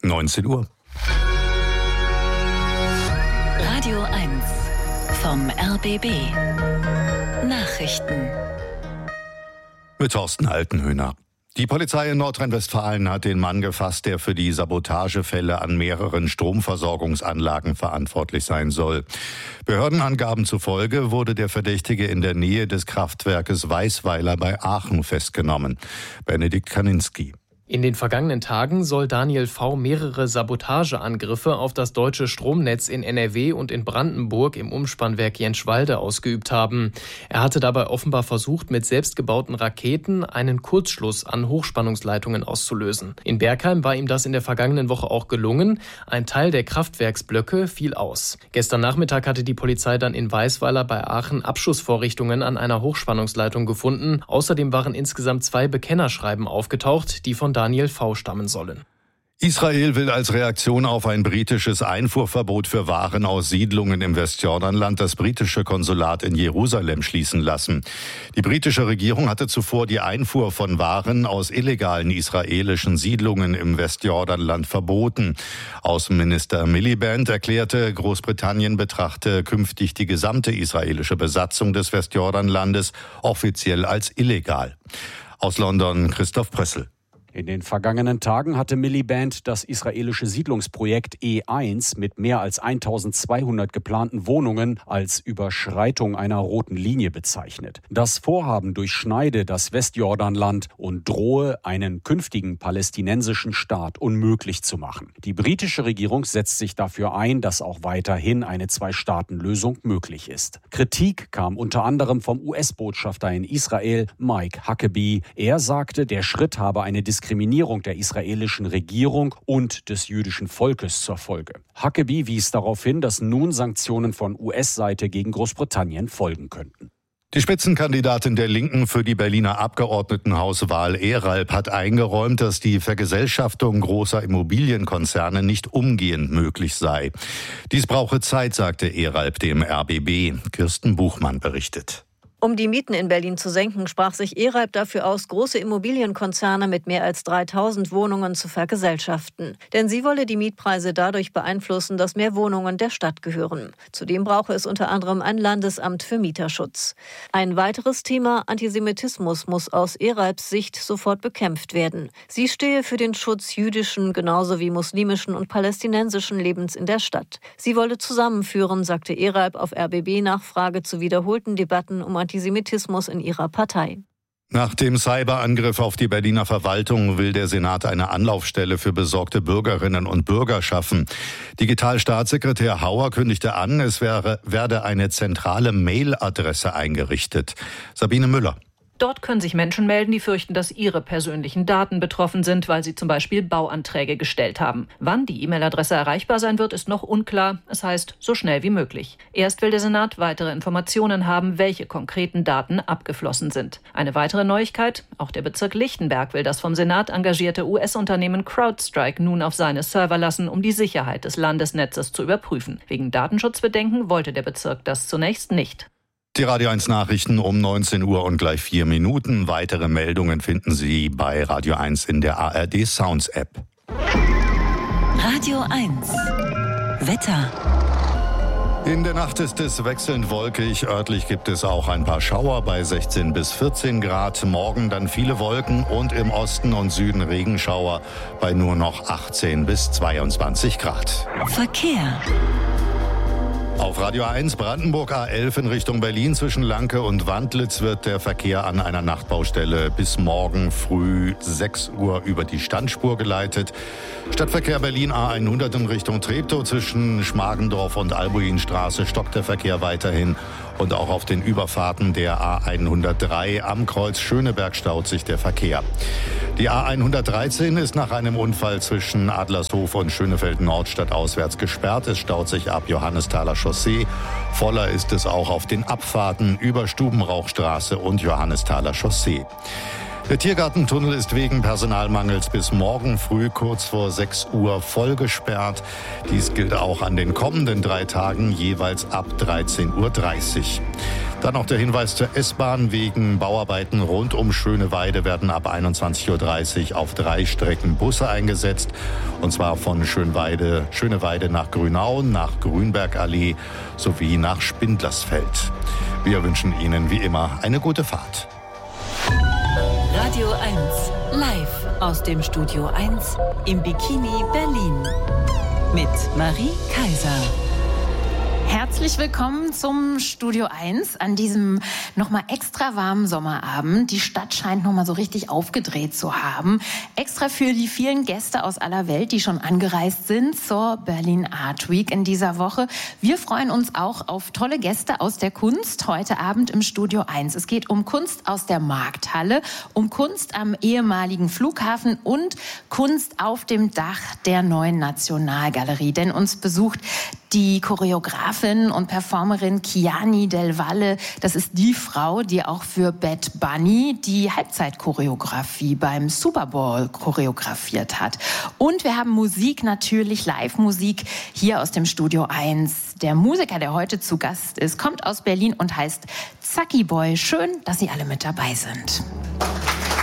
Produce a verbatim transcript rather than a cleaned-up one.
neunzehn Uhr. Radio eins vom R B B. Nachrichten. Mit Thorsten Altenhöhner. Die Polizei in Nordrhein-Westfalen hat den Mann gefasst, der für die Sabotagefälle an mehreren Stromversorgungsanlagen verantwortlich sein soll. Behördenangaben zufolge wurde der Verdächtige in der Nähe des Kraftwerkes Weisweiler bei Aachen festgenommen. Benedikt Kaninski. In den vergangenen Tagen soll Daniel V. mehrere Sabotageangriffe auf das deutsche Stromnetz in N R W und in Brandenburg im Umspannwerk Jenschwalde ausgeübt haben. Er hatte dabei offenbar versucht, mit selbstgebauten Raketen einen Kurzschluss an Hochspannungsleitungen auszulösen. In Bergheim war ihm das in der vergangenen Woche auch gelungen. Ein Teil der Kraftwerksblöcke fiel aus. Gestern Nachmittag hatte die Polizei dann in Weisweiler bei Aachen Abschussvorrichtungen an einer Hochspannungsleitung gefunden. Außerdem waren insgesamt zwei Bekennerschreiben aufgetaucht, die von Daniel V. stammen sollen. Israel will als Reaktion auf ein britisches Einfuhrverbot für Waren aus Siedlungen im Westjordanland das britische Konsulat in Jerusalem schließen lassen. Die britische Regierung hatte zuvor die Einfuhr von Waren aus illegalen israelischen Siedlungen im Westjordanland verboten. Außenminister Miliband erklärte, Großbritannien betrachte künftig die gesamte israelische Besatzung des Westjordanlandes offiziell als illegal. Aus London Christoph Prössel. In den vergangenen Tagen hatte Miliband das israelische Siedlungsprojekt E eins mit mehr als eintausendzweihundert geplanten Wohnungen als Überschreitung einer roten Linie bezeichnet. Das Vorhaben durchschneide das Westjordanland und drohe, einen künftigen palästinensischen Staat unmöglich zu machen. Die britische Regierung setzt sich dafür ein, dass auch weiterhin eine Zwei-Staaten-Lösung möglich ist. Kritik kam unter anderem vom U S-Botschafter in Israel, Mike Huckabee. Er sagte, der Schritt habe eine Diskriminierung der israelischen Regierung und des jüdischen Volkes zur Folge. Huckabee wies darauf hin, dass nun Sanktionen von U S-Seite gegen Großbritannien folgen könnten. Die Spitzenkandidatin der Linken für die Berliner Abgeordnetenhauswahl Eralp hat eingeräumt, dass die Vergesellschaftung großer Immobilienkonzerne nicht umgehend möglich sei. Dies brauche Zeit, sagte Eralp dem R B B. Kirsten Buchmann berichtet. Um die Mieten in Berlin zu senken, sprach sich Eralp dafür aus, große Immobilienkonzerne mit mehr als dreitausend Wohnungen zu vergesellschaften. Denn sie wolle die Mietpreise dadurch beeinflussen, dass mehr Wohnungen der Stadt gehören. Zudem brauche es unter anderem ein Landesamt für Mieterschutz. Ein weiteres Thema, Antisemitismus, muss aus Eralps Sicht sofort bekämpft werden. Sie stehe für den Schutz jüdischen genauso wie muslimischen und palästinensischen Lebens in der Stadt. Sie wolle zusammenführen, sagte Eralp auf R B B-Nachfrage zu wiederholten Debatten um Antisemitismus in ihrer Partei. Nach dem Cyberangriff auf die Berliner Verwaltung will der Senat eine Anlaufstelle für besorgte Bürgerinnen und Bürger schaffen. Digitalstaatssekretär Hauer kündigte an, es wäre, werde eine zentrale Mailadresse eingerichtet. Sabine Müller. Dort können sich Menschen melden, die fürchten, dass ihre persönlichen Daten betroffen sind, weil sie zum Beispiel Bauanträge gestellt haben. Wann die E-Mail-Adresse erreichbar sein wird, ist noch unklar. Es heißt, so schnell wie möglich. Erst will der Senat weitere Informationen haben, welche konkreten Daten abgeflossen sind. Eine weitere Neuigkeit, auch der Bezirk Lichtenberg will das vom Senat engagierte U S-Unternehmen CrowdStrike nun auf seine Server lassen, um die Sicherheit des Landesnetzes zu überprüfen. Wegen Datenschutzbedenken wollte der Bezirk das zunächst nicht. Die Radio eins Nachrichten um neunzehn Uhr und gleich vier Minuten. Weitere Meldungen finden Sie bei Radio eins in der A R D Sounds App. Radio eins Wetter. In der Nacht ist es wechselnd wolkig. Örtlich gibt es auch ein paar Schauer bei sechzehn bis vierzehn Grad. Morgen dann viele Wolken und im Osten und Süden Regenschauer bei nur noch achtzehn bis zweiundzwanzig Grad. Verkehr. Auf Radio eins Brandenburg A elf in Richtung Berlin zwischen Lanke und Wandlitz wird der Verkehr an einer Nachtbaustelle bis morgen früh sechs Uhr über die Standspur geleitet. Stadtverkehr Berlin A hundert in Richtung Treptow zwischen Schmargendorf und Albuinstraße stockt der Verkehr weiterhin. Und auch auf den Überfahrten der A hundertdrei am Kreuz Schöneberg staut sich der Verkehr. Die A hundertdreizehn ist nach einem Unfall zwischen Adlershof und Schönefeld Nord stadtauswärts gesperrt. Es staut sich ab Johannesthaler Chaussee. Voller ist es auch auf den Abfahrten über Stubenrauchstraße und Johannesthaler Chaussee. Der Tiergartentunnel ist wegen Personalmangels bis morgen früh kurz vor sechs Uhr voll gesperrt. Dies gilt auch an den kommenden drei Tagen jeweils ab dreizehn Uhr dreißig. Dann noch der Hinweis zur S-Bahn. Wegen Bauarbeiten rund um Schöneweide werden ab einundzwanzig Uhr dreißig auf drei Strecken Busse eingesetzt. Und zwar von Schönweide, Schöneweide nach Grünau, nach Grünbergallee sowie nach Spindlersfeld. Wir wünschen Ihnen wie immer eine gute Fahrt. Radio eins, live aus dem Studio eins im Bikini Berlin mit Marie Kaiser. Herzlich willkommen zum Studio eins an diesem nochmal extra warmen Sommerabend. Die Stadt scheint nochmal so richtig aufgedreht zu haben. Extra für die vielen Gäste aus aller Welt, die schon angereist sind zur Berlin Art Week in dieser Woche. Wir freuen uns auch auf tolle Gäste aus der Kunst heute Abend im Studio eins. Es geht um Kunst aus der Markthalle, um Kunst am ehemaligen Flughafen und Kunst auf dem Dach der neuen Nationalgalerie. Denn uns besucht die Choreografin und Performerin Kiani Del Valle. Das ist die Frau, die auch für Bad Bunny die Halbzeitchoreografie beim Super Bowl choreografiert hat. Und wir haben Musik, natürlich Live-Musik hier aus dem Studio eins. Der Musiker, der heute zu Gast ist, kommt aus Berlin und heißt Zacki Boy. Schön, dass Sie alle mit dabei sind.